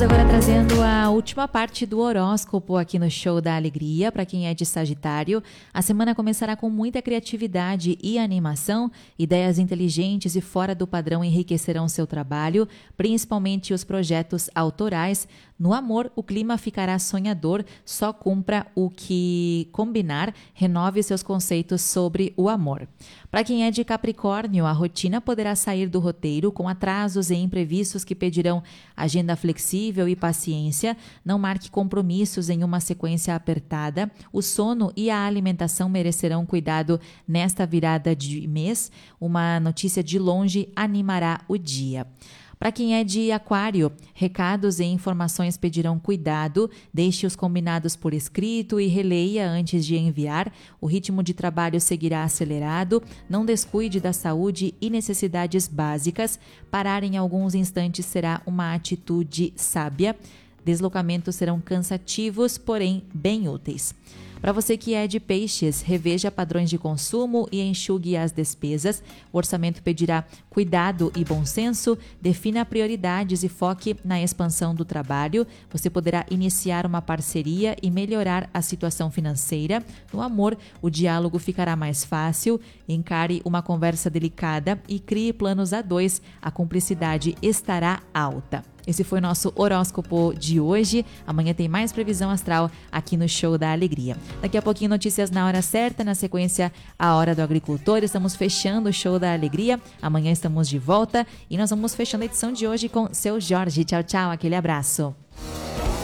Estamos agora trazendo a última parte do horóscopo aqui no Show da Alegria. Para quem é de Sagitário, a semana começará com muita criatividade e animação. Ideias inteligentes e fora do padrão enriquecerão seu trabalho, principalmente os projetos autorais. No amor, o clima ficará sonhador, só cumpra o que combinar, renove seus conceitos sobre o amor. Para quem é de Capricórnio, a rotina poderá sair do roteiro com atrasos e imprevistos que pedirão agenda flexível e paciência. Não marque compromissos em uma sequência apertada. O sono e a alimentação merecerão cuidado nesta virada de mês. Uma notícia de longe animará o dia. Para quem é de Aquário, recados e informações pedirão cuidado, deixe os combinados por escrito e releia antes de enviar. O ritmo de trabalho seguirá acelerado, não descuide da saúde e necessidades básicas. Parar em alguns instantes será uma atitude sábia. Deslocamentos serão cansativos, porém bem úteis. Para você que é de Peixes, reveja padrões de consumo e enxugue as despesas. O orçamento pedirá cuidado e bom senso. Defina prioridades e foque na expansão do trabalho. Você poderá iniciar uma parceria e melhorar a situação financeira. No amor, o diálogo ficará mais fácil. Encare uma conversa delicada e crie planos a dois. A cumplicidade estará alta. Esse foi o nosso horóscopo de hoje. Amanhã tem mais previsão astral aqui no Show da Alegria. Daqui a pouquinho notícias na hora certa, na sequência a Hora do Agricultor. Estamos fechando o Show da Alegria. Amanhã estamos de volta e nós vamos fechando a edição de hoje com Seu Jorge. Tchau, tchau. Aquele abraço.